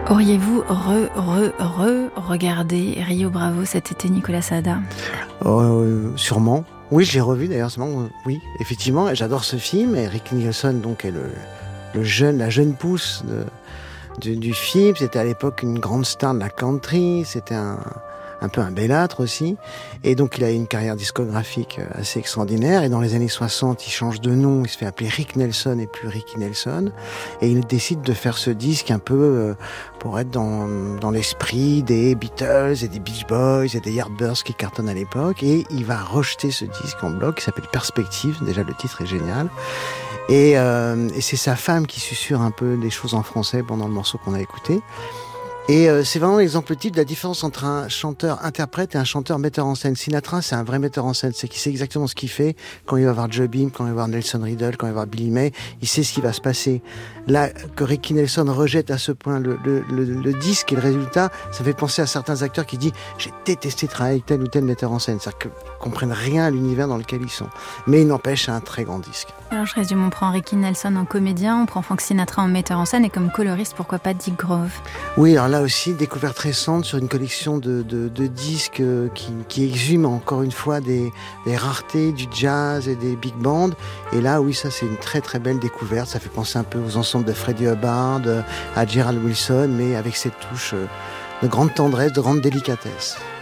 Auriez-vous regardé Rio Bravo cet été, Nicolas Saada ? Sûrement. Oui, je l'ai revu d'ailleurs. Oui, effectivement, j'adore ce film. Et Rick Nielsen, donc, est la jeune pousse du film. C'était à l'époque une grande star de la country. C'était un peu un bellâtre aussi. Et donc, il a une carrière discographique assez extraordinaire. Et dans les années 60, il change de nom. Il se fait appeler Rick Nelson et plus Ricky Nelson. Et il décide de faire ce disque un peu pour être dans l'esprit des Beatles et des Beach Boys et des Yardbirds qui cartonnent à l'époque. Et il va rejeter ce disque en bloc qui s'appelle Perspective. Déjà, le titre est génial. Et c'est sa femme qui susurre un peu des choses en français pendant le morceau qu'on a écouté. Et c'est vraiment l'exemple type de la différence entre un chanteur-interprète et un chanteur-metteur en scène. Sinatra, c'est un vrai metteur en scène. C'est qu'il sait exactement ce qu'il fait. Quand il va voir Jobim, quand il va voir Nelson Riddle, quand il va voir Billy May, il sait ce qui va se passer. Là, que Ricky Nelson rejette à ce point le disque et le résultat, ça fait penser à certains acteurs qui disent « J'ai détesté travailler avec tel ou tel metteur en scène ». C'est-à-dire qu'ils comprennent rien à l'univers dans lequel ils sont. Mais il n'empêche, c'est un très grand disque. Alors je résume, on prend Ricky Nelson en comédien, on prend Frank Sinatra en metteur en scène et comme coloriste, pourquoi pas Dick Grove. Oui, alors là aussi, découverte récente sur une collection de disques qui exhument encore une fois des raretés du jazz et des big bands. Et là, oui, ça c'est une très très belle découverte. Ça fait penser un peu aux ensembles de Freddie Hubbard, à Gerald Wilson, mais avec cette touche de grande tendresse, de grande délicatesse.